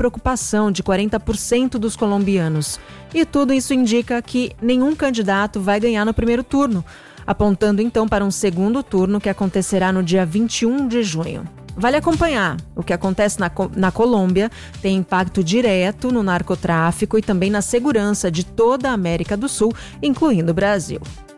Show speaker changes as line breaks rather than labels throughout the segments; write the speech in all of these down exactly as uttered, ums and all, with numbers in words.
preocupação de quarenta por cento dos colombianos. E tudo isso indica que nenhum candidato vai ganhar no primeiro turno, apontando então para um segundo turno que acontecerá no dia vinte e um de junho. Vale acompanhar. O que acontece na, na Colômbia tem impacto direto no narcotráfico e também na segurança de toda a América do Sul, incluindo o Brasil.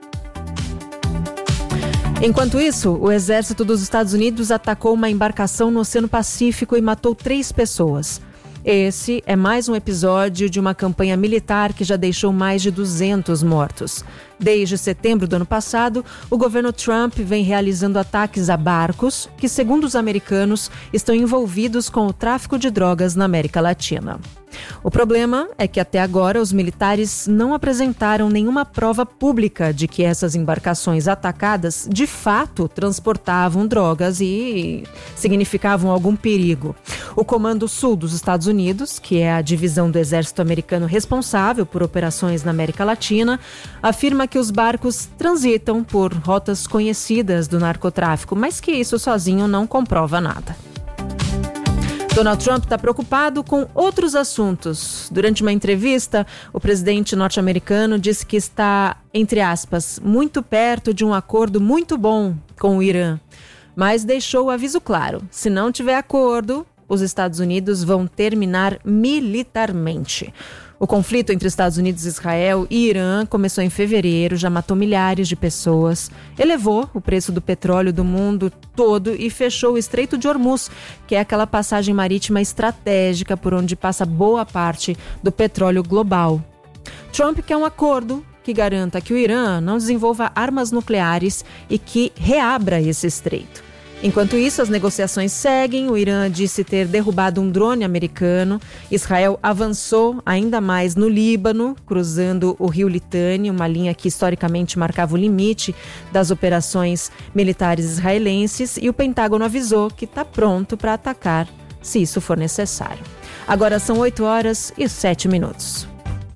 Enquanto isso, o exército dos Estados Unidos atacou uma embarcação no Oceano Pacífico e matou três pessoas. Esse é mais um episódio de uma campanha militar que já deixou mais de duzentos mortos. Desde setembro do ano passado, o governo Trump vem realizando ataques a barcos que, segundo os americanos, estão envolvidos com o tráfico de drogas na América Latina. O problema é que até agora os militares não apresentaram nenhuma prova pública de que essas embarcações atacadas de fato transportavam drogas e significavam algum perigo. O Comando Sul dos Estados Unidos, que é a divisão do exército americano responsável por operações na América Latina, afirma que os barcos transitam por rotas conhecidas do narcotráfico, mas que isso sozinho não comprova nada. Donald Trump está preocupado com outros assuntos. Durante uma entrevista, o presidente norte-americano disse que está, entre aspas, muito perto de um acordo muito bom com o Irã, mas deixou o aviso claro: se não tiver acordo, os Estados Unidos vão terminar militarmente. O conflito entre Estados Unidos, Israel e Irã começou em fevereiro, já matou milhares de pessoas, elevou o preço do petróleo do mundo todo e fechou o Estreito de Hormuz, que é aquela passagem marítima estratégica por onde passa boa parte do petróleo global. Trump quer um acordo que garanta que o Irã não desenvolva armas nucleares e que reabra esse estreito. Enquanto isso, as negociações seguem. O Irã disse ter derrubado um drone americano. Israel avançou ainda mais no Líbano, cruzando o rio Litani, uma linha que historicamente marcava o limite das operações militares israelenses. E o Pentágono avisou que está pronto para atacar se isso for necessário. Agora são oito horas e sete minutos.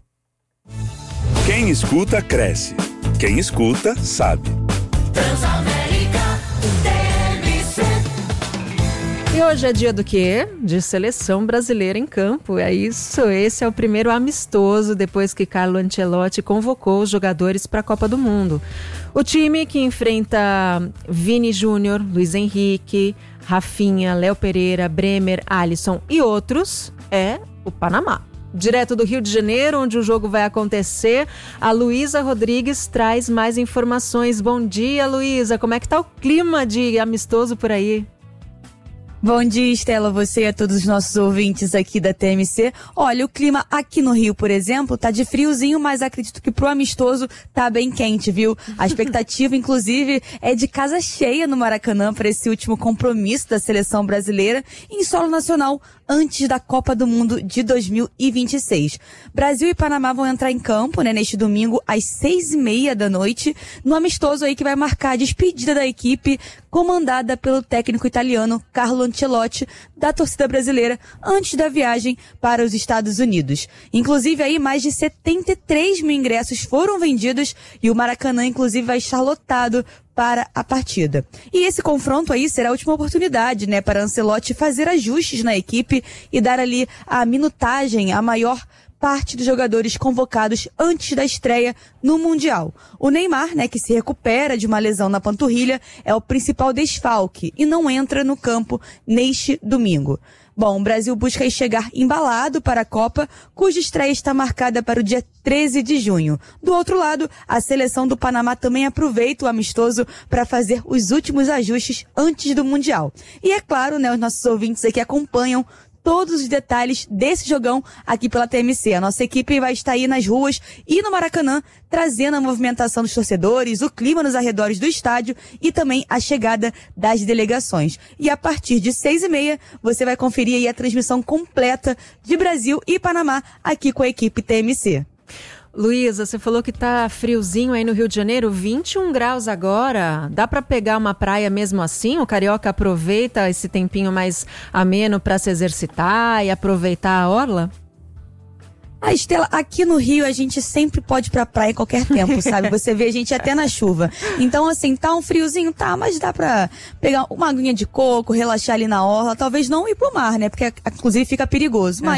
Quem escuta, cresce. Quem escuta, sabe.
E hoje é dia do quê? De seleção brasileira em campo. É isso, esse é o primeiro amistoso depois que Carlo Ancelotti convocou os jogadores para a Copa do Mundo. O time que enfrenta Vini Júnior, Luiz Henrique, Rafinha, Léo Pereira, Bremer, Alisson e outros é o Panamá. Direto do Rio de Janeiro, onde o jogo vai acontecer, a Luísa Rodrigues traz mais informações. Bom dia, Luísa. Como é que tá o clima de amistoso por aí?
Bom dia, Estela, você e a todos os nossos ouvintes aqui da T M C. Olha, o clima aqui no Rio, por exemplo, tá de friozinho, mas acredito que pro amistoso tá bem quente, viu? A expectativa, inclusive, é de casa cheia no Maracanã para esse último compromisso da seleção brasileira em solo nacional antes da Copa do Mundo de dois mil e vinte e seis. Brasil e Panamá vão entrar em campo, né, neste domingo às seis e meia da noite, no amistoso aí que vai marcar a despedida da equipe comandada pelo técnico italiano Carlo Ancelotti, da torcida brasileira, antes da viagem para os Estados Unidos. Inclusive, aí mais de setenta e três mil ingressos foram vendidos e o Maracanã, inclusive, vai estar lotado para a partida. E esse confronto aí será a última oportunidade, né, para Ancelotti fazer ajustes na equipe e dar ali a minutagem, a maior parte dos jogadores convocados antes da estreia no Mundial. O Neymar, né, que se recupera de uma lesão na panturrilha, é o principal desfalque e não entra no campo neste domingo. Bom, o Brasil busca aí chegar embalado para a Copa, cuja estreia está marcada para o dia treze de junho. Do outro lado, a seleção do Panamá também aproveita o amistoso para fazer os últimos ajustes antes do Mundial. E é claro, né, os nossos ouvintes aqui acompanham todos os detalhes desse jogão aqui pela T M C. A nossa equipe vai estar aí nas ruas e no Maracanã, trazendo a movimentação dos torcedores, o clima nos arredores do estádio e também a chegada das delegações. E a partir de seis e meia, você vai conferir aí a transmissão completa de Brasil e Panamá aqui com a equipe T M C.
Luísa, você falou que tá friozinho aí no Rio de Janeiro, vinte e um graus agora. Dá para pegar uma praia mesmo assim? O carioca aproveita esse tempinho mais ameno para se exercitar e aproveitar a orla?
A Estela, aqui no Rio a gente sempre pode ir pra praia em qualquer tempo, sabe? Você vê a gente até na chuva. Então, assim, tá um friozinho, tá, mas dá pra pegar uma aguinha de coco, relaxar ali na orla, talvez não ir pro mar, né? Porque, inclusive, fica perigoso. Mas